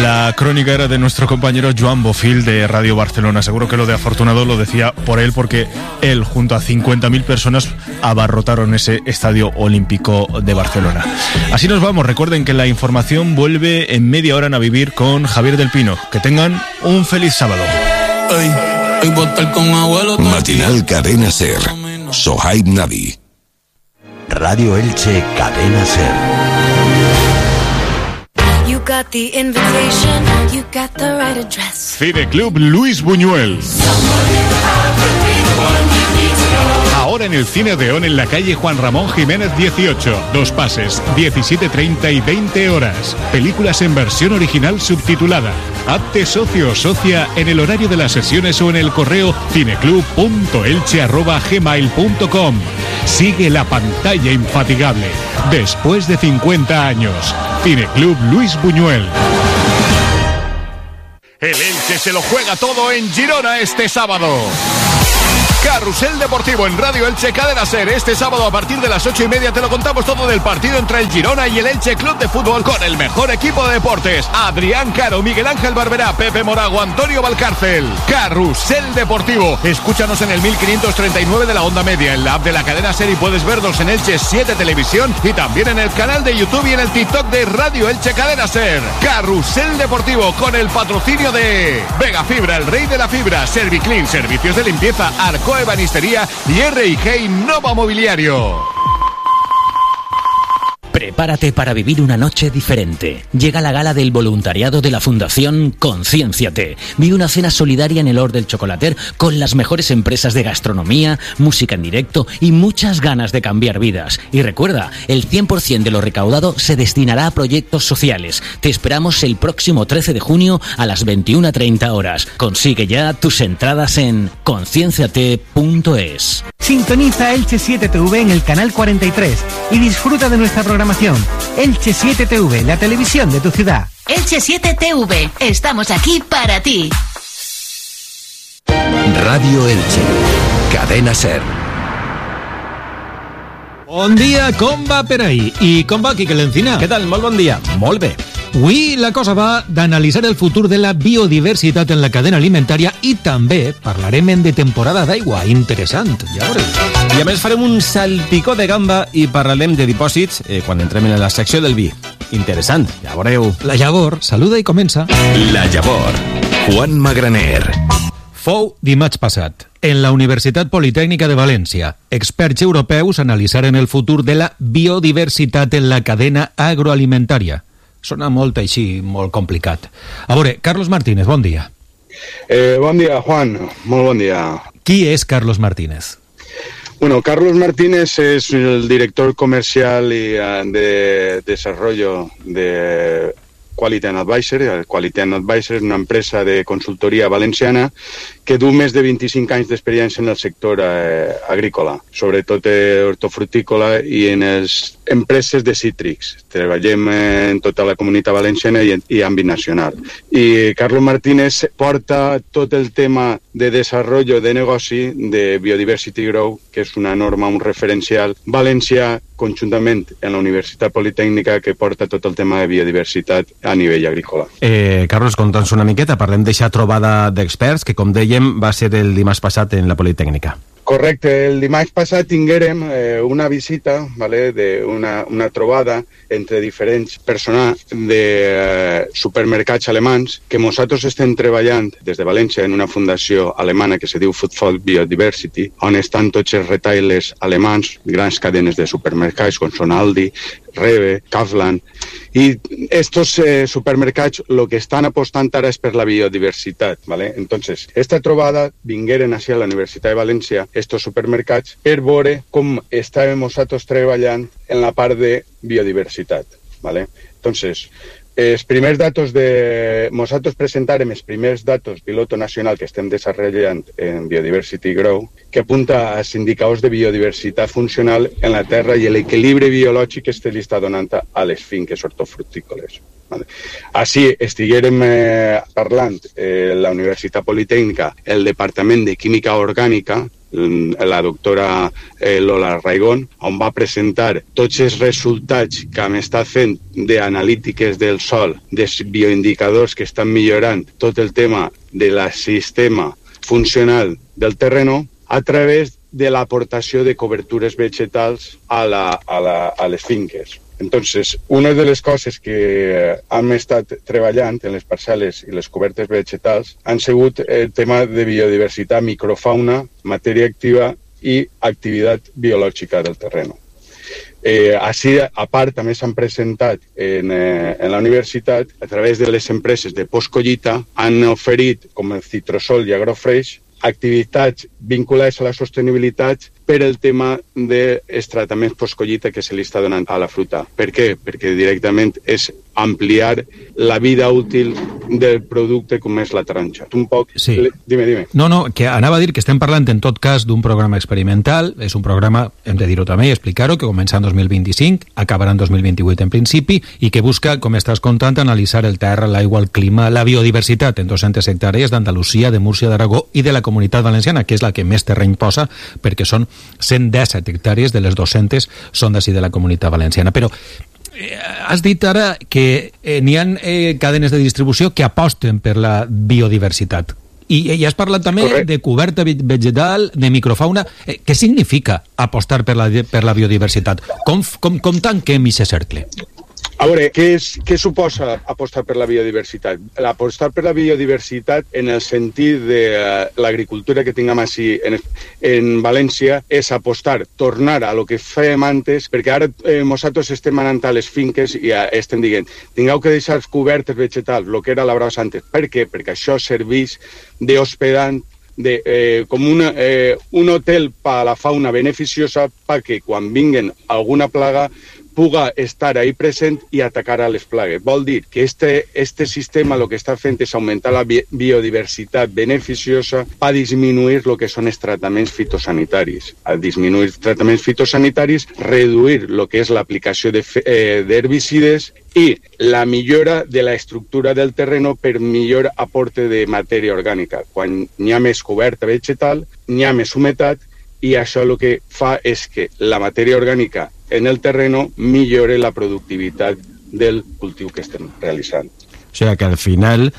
La crónica era de nuestro compañero Joan Bofil de Radio Barcelona. Seguro que lo de afortunado lo decía por él, porque él junto a 50.000 personas abarrotaron ese estadio olímpico de Barcelona. Así nos vamos. Recuerden que la información vuelve en media hora en A Vivir con Javier del Pino. Que tengan un feliz sábado. Matinal Cadena Ser. Sohaib Navi. Radio Elche Cadena Ser. You got the invitation, you got the right address. Cineclub Luis Buñuel. Ahora en el Cine Odeón, en la calle Juan Ramón Jiménez 18. 2 pases, 17:30 y 20 horas. Películas en versión original subtitulada. Hazte socio o socia en el horario de las sesiones o en el correo cineclub.elche@gmail.com. Sigue la pantalla infatigable. Después de 50 años. Cineclub Luis Buñuel. El Elche se lo juega todo en Girona este sábado. Carrusel Deportivo en Radio Elche Cadena Ser. Este sábado a partir de las 8:30 te lo contamos todo del partido entre el Girona y el Elche Club de Fútbol, con el mejor equipo de deportes: Adrián Caro, Miguel Ángel Barberá, Pepe Morago, Antonio Valcárcel. Carrusel Deportivo. Escúchanos en el 1539 de la onda media, en la app de la Cadena Ser, y puedes vernos en Elche 7 Televisión y también en el canal de YouTube y en el TikTok de Radio Elche Cadena Ser. Carrusel Deportivo con el patrocinio de Vega Fibra, el rey de la fibra, Serviclean, servicios de limpieza, Arco Ebanistería y R&G Innova Mobiliario. Prepárate para vivir una noche diferente. Llega la gala del voluntariado de la Fundación Conciénciate. Vive una cena solidaria en el Hort del Chocolater con las mejores empresas de gastronomía, música en directo y muchas ganas de cambiar vidas. Y recuerda, el 100% de lo recaudado se destinará a proyectos sociales. Te esperamos el próximo 13 de junio a las 21:30 horas. Consigue ya tus entradas en concienciate.es. Sintoniza Elche 7TV en el canal 43 y disfruta de nuestra programación. Elche 7TV, la televisión de tu ciudad. Elche 7TV, estamos aquí para ti. Radio Elche Cadena Ser. Bon dia, com va per ahí? I com va Quique l'Encina? Què tal? Molt bon dia. Molt bé. Avui la cosa va d'analitzar el futur de la biodiversitat en la cadena alimentària i també parlarem de temporada d'aigua. Interessant, ja veureu. I a més farem un salpicó de gamba i parlarem de dipòsits quan entrem en la secció del vi. Interessant, ja veureu. La Llavor saluda i comença. La Llavor, Juan Magraner. Fou dimarts passat. En la Universitat Politècnica de València, experts europeus analitzaren el futur de la biodiversitat en la cadena agroalimentària. Sona molt així, molt complicat. A veure, Carlos Martínez, bon dia. Bon dia, Juan. Molt bon dia. Qui és Carlos Martínez? Bueno, Carlos Martínez es el director comercial y de desarrollo de Quality and Advisor. Quality and Advisor és una empresa de consultoria valenciana que du més de 25 anys d'experiència en el sector agrícola, sobretot hortofrutícola i en les empreses de cítrics. Treballem en tota la comunitat valenciana i àmbit nacional. I Carlos Martínez porta tot el tema de desenvolupament de negoci de Biodiversity Grow, que és una norma, un referencial valencià, conjuntament en la Universitat Politècnica, que porta tot el tema de biodiversitat a nivell agrícola. Carlos, conta'ns una miqueta, parlem d'eixa trobada d'experts que, com dèiem, va ser el dimarts passat en la Politècnica. Correcte, el dimarts passat tinguérem una visita, una trobada entre diferents persones de supermercats alemans que nosaltres estem treballant des de València en una fundació alemana que se diu Food for Biodiversity, on estan tots els retailers alemans, grans cadenes de supermercats com són Aldi, Rewe, Kaufland, i estos supermercats lo que estan apostant ara és per la biodiversitat, ¿vale? Entonces, esta trobada vingueren hacia la Universitat de València estos supermercats per veure com estàvem nosaltres treballant en la part de biodiversitat, ¿vale? Entonces, els primers datos nosaltres presentarem els primers datos piloto nacional que estem desenvolupant en Biodiversity Grow, que apunta als indicadors de biodiversitat funcional en la terra i l'equilibri biològic que li està donant a les finques hortofrutícoles. Vale. Així estiguérem parlant la Universitat Politècnica, el Departament de Química Orgànica, la doctora Lola Raigón, on va presentar tots els resultats que hem estat fent d'analítiques del sòl, dels bioindicadors que estan millorant tot el tema del sistema funcional del terreno a través de l'aportació de cobertures vegetals a les finques. Entonces, una de les coses que hem estat treballant en les parcel·les i les cobertes vegetals han sigut el tema de biodiversitat, microfauna, matèria activa i activitat biològica del terreno. Així, a part, també s'han presentat en la universitat, a través de les empreses de postcollita, han oferit, com el Citrosol i Agrofresh, activitats vinculades a la sostenibilitat per el tema dels tractaments postcollita que se li està donant a la fruita. Per què? Perquè directament és ampliar la vida útil del producte com és la taronja. Un poc... Sí. Dime. No, que anava a dir que estem parlant en tot cas d'un programa experimental, és un programa, hem de dir-ho també i explicar-ho, que comença en 2025, acabarà en 2028 en principi, i que busca, com estàs contant, analitzar el terra, l'aigua, el clima, la biodiversitat en 200 hectàrees d'Andalusia, de Múrcia, d'Aragó i de la Comunitat Valenciana, que és la que més terreny posa, perquè són 117 hectàrees de les 200 són d'ací de la Comunitat Valenciana. Però has dit ara que n'hi ha cadenes de distribució que aposten per la biodiversitat. I has parlat també de coberta vegetal, de microfauna. Què significa apostar per la biodiversitat? Com tanquem aquest cercle? A veure, què suposa apostar per la biodiversitat? Apostar per la biodiversitat en el sentit de l'agricultura que tinguem així en València és apostar, tornar a lo que fèiem antes, perquè ara nosaltres estem anant a les finques i estem dient, tingueu que deixar cobertes vegetals, el que era labrar antes. Per què? Perquè això serveix d'hospedant, com un hotel per a la fauna beneficiosa perquè quan vinguen alguna plaga puga estar ahí present i atacar a les plagues. Vol dir que este sistema el que està fent és augmentar la biodiversitat beneficiosa per disminuir el que són els tractaments fitosanitaris. Al disminuir tractaments fitosanitaris, reduir el que és l'aplicació d'herbicides i la millora de la estructura del terreno per millor aporte de matèria orgànica. Quan hi ha més coberta vegetal, hi ha més humitat i això el que fa és que la matèria orgànica en el terreno millore la productivitat del cultiu que estem realitzant. O sigui que al final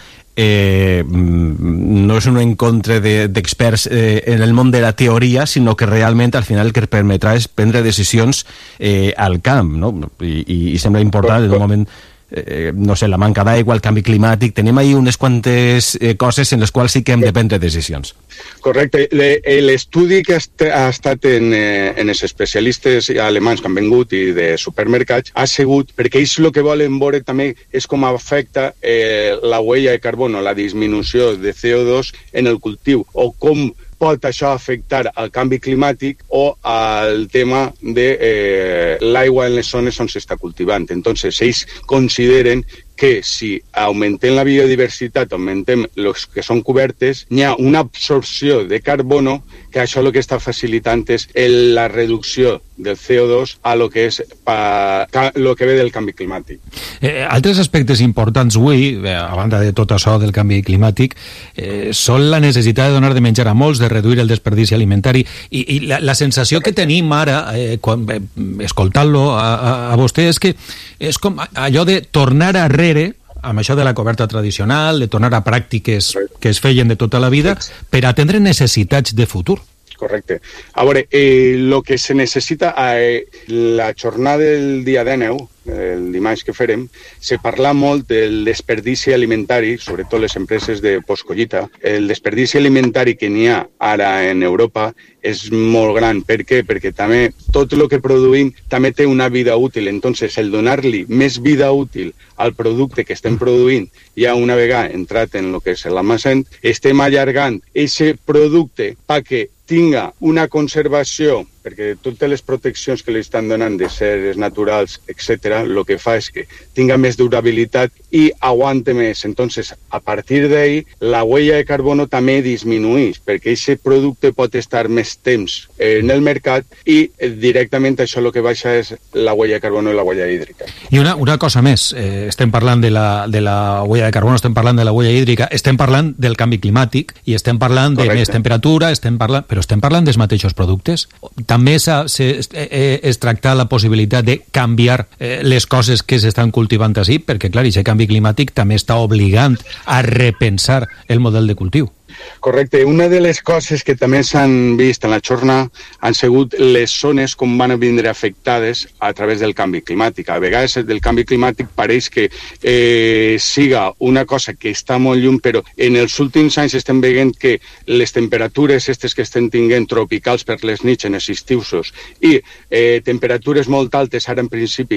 no és un encontre d'experts en el món de la teoria, sinó que realment al final el que permetrà és prendre decisions al camp, no? I sembla important en un moment... no sé, la manca d'aigua, el canvi climàtic, tenim ahí unes quantes coses en les quals sí que hem de prendre decisions. Correcte. L'estudi que ha estat en els especialistes alemans que han vingut i de supermercats ha sigut, perquè ells el que volen veure també és com afecta la huella de carbono, la disminució de CO2 en el cultiu, o com pot això afectar al canvi climàtic o al tema de l'aigua en les zones on s'està cultivant. Entonces, ells consideren que si augmentem la biodiversitat, augmentem els que són cobertes, hi ha una absorció de carbono que això el que està facilitant és la reducció del CO2 a lo que és lo que ve del canvi climàtic. Altres aspectes importants avui, a banda de tot això del canvi climàtic, són la necessitat de donar de menjar a molts, de reduir el desperdici alimentari i la sensació que tenim ara, escoltant-lo a vostè, és que és com allò de tornar arrere amb això de la coberta tradicional, de tornar a pràctiques que es feien de tota la vida per atendre necessitats de futur. Correcte. A veure, el que se necessita a la jornada del dia 19, el dimarts que farem, se parla molt del desperdici alimentari, sobretot les empreses de postcollita. El desperdici alimentari que n'hi ha ara en Europa és molt gran. Per què? Perquè també tot el que produïm també té una vida útil. Entonces, el donar-li més vida útil al producte que estem produint, ja una vegada entrat en el que és l'almacén, estem allargant aquest producte perquè tinga una conservació perquè totes les proteccions que li estan donant de seres naturals, etc., el que fa és que tinga més durabilitat i aguante més. Entonces, a partir d'ahí, la huella de carbono també disminueix, perquè aquest producte pot estar més temps en el mercat i directament això el que baixa és la huella de carbono i la huella hídrica. I una cosa més, estem parlant de la huella de carbono, estem parlant de la huella hídrica, estem parlant del canvi climàtic i estem parlant de més temperatura, però estem parlant dels mateixos productes. També es tracta la possibilitat de canviar les coses que s'estan cultivant així, perquè clar, aquest canvi climàtic també està obligant a repensar el model de cultiu. Correcte. Una de les coses que també s'han vist en la jornada han sigut les zones com van vindre afectades a través del canvi climàtic. A vegades del canvi climàtic pareix que siga una cosa que està molt lluny, però en els últims anys estem veient que les temperatures aquestes que estem tinguent tropicals per les nits en els estius i temperatures molt altes ara en principi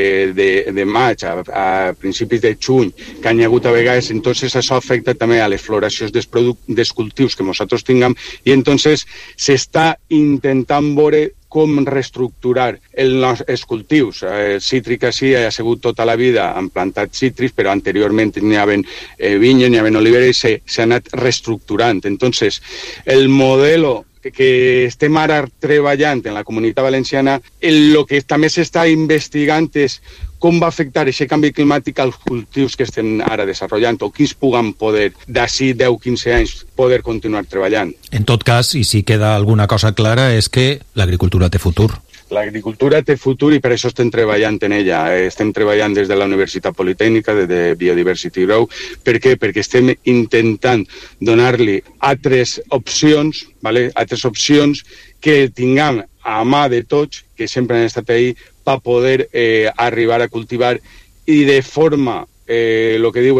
de maig a principis de juny que han hagut a vegades, entonces això afecta també a les floracions dels cultius que nosaltres tinguem i entonces s'està intentant veure com reestructurar els cultius. El cítric així ha sigut tota la vida, han plantat cítrics, però anteriorment n'hi havia vinya, n'hi havia olivera i s'ha anat reestructurant. Entonces, el modelo que estem ara treballant en la Comunitat Valenciana, el que també s'està investigant és com va afectar aquest canvi climàtic als cultius que estem ara desenvolupant o quins puguen poder, d'ací 10-15 anys, poder continuar treballant. En tot cas, i si queda alguna cosa clara, és que l'agricultura té futur. L'agricultura té futur i per això estem treballant en ella. Estem treballant des de la Universitat Politècnica, de Biodiversity Grow. Per què? Perquè estem intentant donar-li altres opcions, altres opcions que tinguem a mà de tots, que sempre han estat ahí, per poder arribar a cultivar i de forma, el que diu